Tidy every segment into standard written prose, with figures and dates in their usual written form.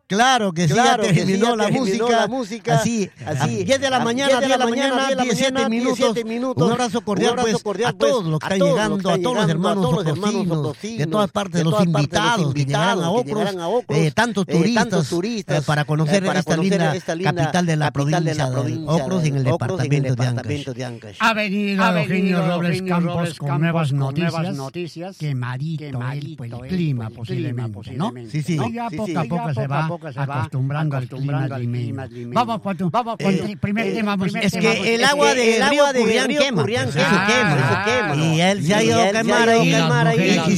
Claro que sí, ya terminó la música. Así, 10 de la mañana, 17 minutos. Un abrazo cordial, a todos los que están llegando, a todos los hermanos potosinos, de todas partes, los invitados que llegarán a Ocros, tantos turistas para conocer esta linda capital de la provincia de Ocros en el departamento de Ancash. Ha venido Eugenio Robles Campos con nuevas noticias. Quemadito el clima posiblemente, ¿no? Sí. Ya poco a poco se va acostumbrando al clima limeño. Vamos con el primer tema. Es que el agua de río Currián quema. Y él se ha ido a quemar ahí. Y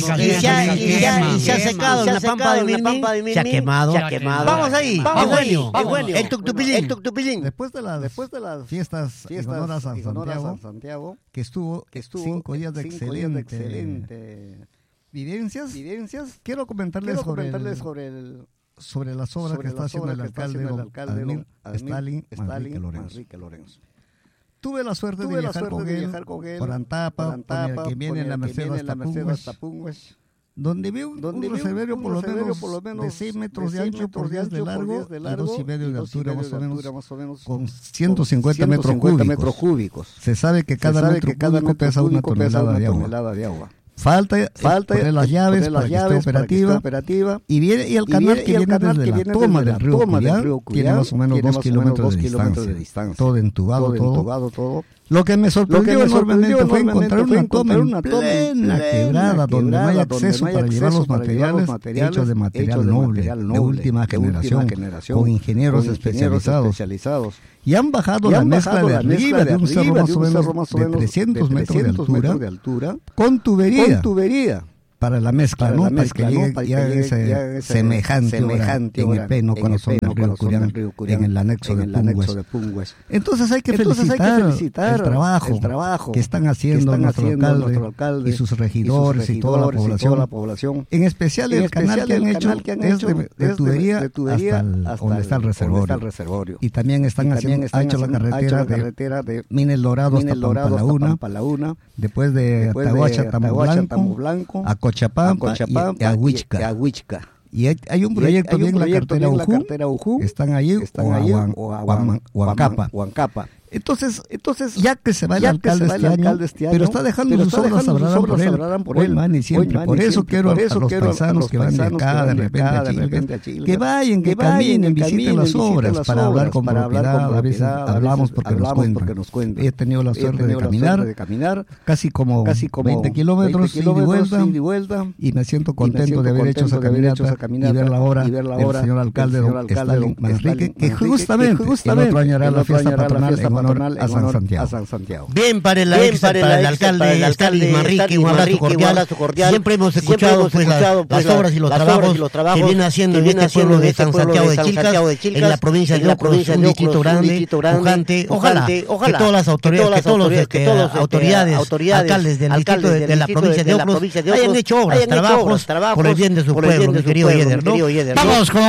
se ha secado en la pampa de Milmín. Se ha quemado. Vamos ahí. Eugenio. El tuctupillín. Después de las fiestas en honor a San Santiago, que estuvo 5 días de excelente vivencias, quiero comentarles sobre las obras que está haciendo el alcalde Stalin Manrique Lorenzo. Tuve la suerte de viajar con él por Antapa, que viene en la Merced hasta Punguas, donde vi un reservorio por lo menos de 6 metros de ancho por 10 de largo y 2,5 de altura más o menos, con 150 metros cúbicos. Se sabe que cada metro cúbico pesa una tonelada de agua. Falta poner las llaves para que esté operativa y el canal que viene desde la toma del río Curián tiene más o menos 2 kilómetros de distancia, todo entubado, todo. Lo que me sorprendió enormemente fue encontrar una toma en plena quebrada donde no hay acceso para llevar los materiales hechos de material noble, de última generación, con ingenieros especializados. Y han bajado la mezcla de arriba de un cerro más o menos de 300 metros de altura, con tubería. Para la mezcla, ¿no? Para que llegue semejante en el pleno corazón del río Curián, en el anexo de Pungues. Entonces hay que felicitar el trabajo que están haciendo nuestro alcalde y sus regidores y toda la población. En especial el canal que han hecho es de tubería hasta donde está el reservorio. Y también ha hecho la carretera de Mina El Dorado hasta Pampalauna, después de Atahuacha, Tambo Blanco, a Cochapampa y a Huichca. Y hay un proyecto bien en la cartera Ujú, están ahí, o a Huancapa. Entonces, ya que se va el alcalde este año, pero está dejando sus obras, hablarán por él, man, y siempre. Por eso quiero a los paisanos que van de acá, de repente a Chile, que vayan, que caminen, visiten las obras para hablar con propiedad. A veces hablamos porque nos cuentan. He tenido la suerte de caminar casi como 20 kilómetros ida y vuelta, y me siento contento de haber hecho esa caminata y ver la obra del señor alcalde don Stalin Manrique, que justamente el otro año hará la fiesta patronal en honor a San Santiago. Bien para el alcalde Stalin Manrique, un abrazo cordial. Siempre hemos escuchado las obras y los trabajos que viene haciendo en este pueblo de San Santiago de Chilcas, en la provincia de Ocros, un distrito grande, pujante. Ojalá que todas las autoridades, alcaldes del distrito de la provincia de Ocros hayan hecho obras, trabajos por el bien de su pueblo, mi querido Yeder, ¿no? Vamos con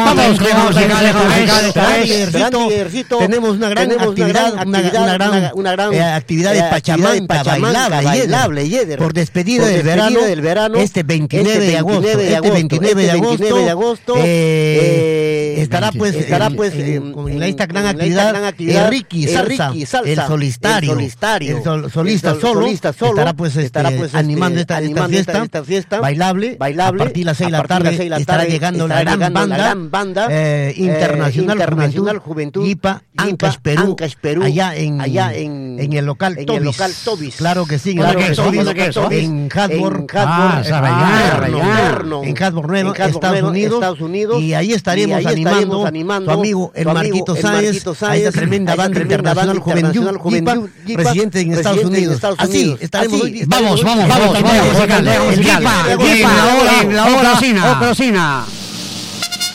tenemos una gran actividad de Pachamanca bailable, Yeder, por despedida del verano, este 29 de agosto, estará pues en esta gran actividad Ricky Salsa, el solista solo, estará pues animando esta fiesta bailable. A partir de las 6 de la tarde estará llegando la gran banda internacional Juventud Yipa Ancash Perú, allá en el local Tobis. Claro que sí, en Hartford, en Hartford Nuevo, Estados Unidos, y ahí estaremos animando su amigo el Marquito Sáenz, a esta tremenda banda internacional Juventud Yipa, residente en Estados Unidos. Así estaremos. Vamos. El Yipa, la hora cocina.